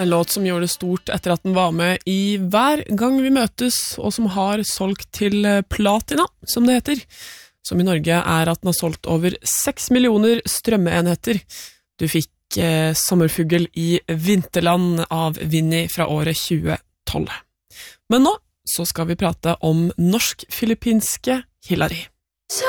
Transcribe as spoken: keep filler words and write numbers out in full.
En låt som gjorde det stort etter at den var med i Hver gang vi møtes, og som har solgt til platina, som det heter. Som i Norge er at den har solgt over seks millioner strømmeenheter. Du fikk eh, Sommerfugl i Vinterland av Vinnie fra året tjue tolv. Men nå så skal vi prate om norsk-filippinske Hillary.